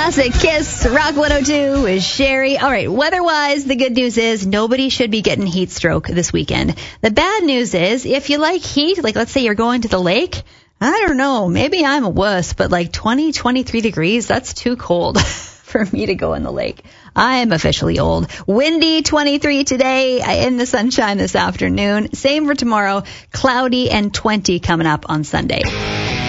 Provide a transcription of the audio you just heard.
Classic Kiss, Rock 102 with Sherry. All right, weather-wise, the good news is nobody should be getting heat stroke this weekend. The bad news is if you like heat, like let's say you're going to the lake, I don't know, maybe I'm a wuss, but like 20, 23 degrees, that's too cold for me to go in the lake. I am officially old. Windy 23 today, in the sunshine this afternoon. Same for tomorrow, cloudy and 20 coming up on Sunday.